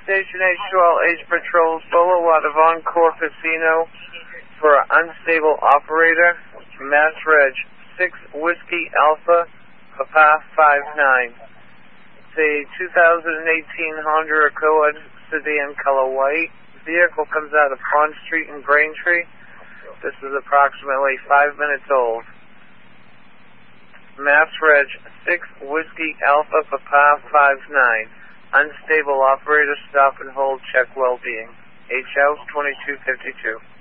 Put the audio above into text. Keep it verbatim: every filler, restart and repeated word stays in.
Station H twelve H Patrol Solo out of Encore Casino for an unstable operator. Mass Reg six Whiskey Alpha Papa five nine. It's a two thousand eighteen Honda Accord sedan color white. Vehicle comes out of Pond Street in Braintree. This is approximately five minutes old. Mass Reg six Whiskey Alpha Papa five nine. Unstable operator, stop and hold, check well-being. H L twenty-two fifty-two.